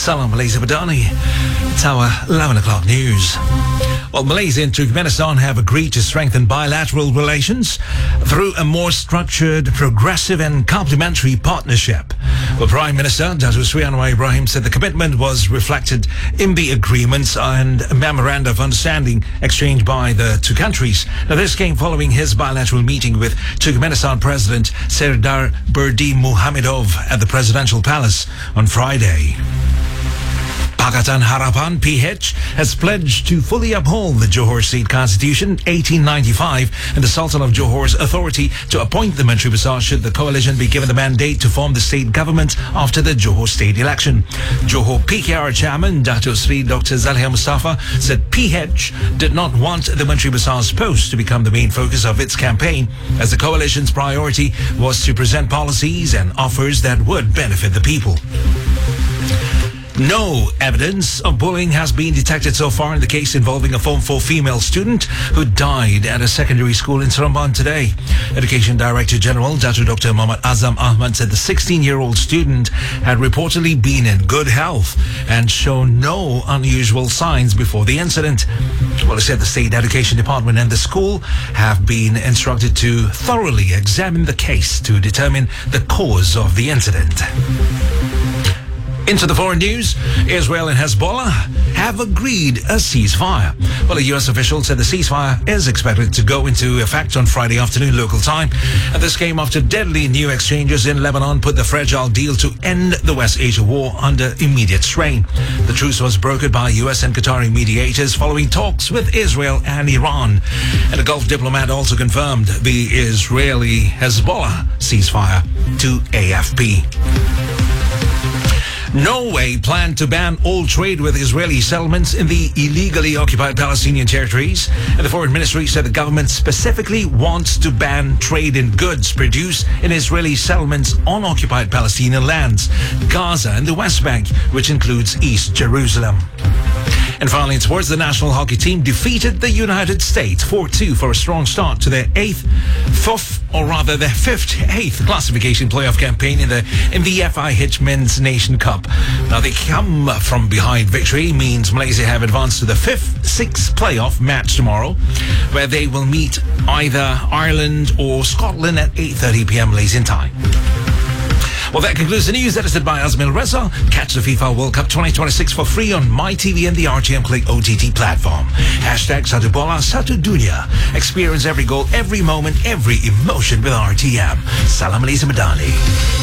Salam Malaysia Madani. It's our 11 o'clock news. Well, Malaysia and Turkmenistan have agreed to strengthen bilateral relations through a more structured, progressive and complementary partnership. Well, Prime Minister Datuk Sri Anwar Ibrahim said the commitment was reflected in the agreements and memoranda of understanding exchanged by the two countries. Now, this came following his bilateral meeting with Turkmenistan President Serdar Berdimuhamedov at the Presidential Palace on Friday. Pakatan Harapan PH has pledged to fully uphold the Johor State Constitution 1895 and the Sultan of Johor's authority to appoint the Menteri Besar should the coalition be given the mandate to form the state government after the Johor state election. Johor PKR chairman Datuk Sri Dr. Zaliha Mustafa said PH did not want the Menteri Besar's post to become the main focus of its campaign, as the coalition's priority was to present policies and offers that would benefit the people. No evidence of bullying has been detected so far in the case involving a Form 4 female student who died at a secondary school in Seremban today. Education Director General Dr. Muhammad Azam Ahmad said the 16-year-old student had reportedly been in good health and shown no unusual signs before the incident. Well, he said the State Education Department and the school have been instructed to thoroughly examine the case to determine the cause of the incident. Into the foreign news, Israel and Hezbollah have agreed a ceasefire. Well, a U.S. official said the ceasefire is expected to go into effect on Friday afternoon local time. And this came after deadly new exchanges in Lebanon put the fragile deal to end the West Asia war under immediate strain. The truce was brokered by U.S. and Qatari mediators following talks with Israel and Iran. And a Gulf diplomat also confirmed the Israeli-Hezbollah ceasefire to AFP. Norway planned to ban all trade with Israeli settlements in the illegally occupied Palestinian territories. And the foreign ministry said the government specifically wants to ban trade in goods produced in Israeli settlements on occupied Palestinian lands, Gaza and the West Bank, which includes East Jerusalem. And finally, in sports, the national hockey team defeated the United States 4-2 for a strong start to their fifth classification playoff campaign in the MVFI Hitch Men's Nation Cup. Now, they come from behind victory means Malaysia have advanced to the 6th playoff match tomorrow, where they will meet either Ireland or Scotland at 8:30 p.m. Malaysian time. Well, that concludes the news edited by Azmil Reza. Catch the FIFA World Cup 2026 for free on MyTV and the RTM Click OTT platform. Hashtag Satu Bola, Satu Dunia. Experience every goal, every moment, every emotion with RTM. Salam Malaysia Madani.